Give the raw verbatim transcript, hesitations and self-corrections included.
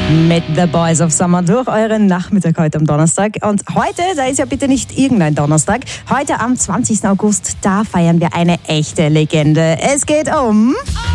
Mit The Boys of Summer durch euren Nachmittag heute am Donnerstag. Und heute, da ist ja bitte nicht irgendein Donnerstag, heute am zwanzigsten August, da feiern wir eine echte Legende. Es geht um...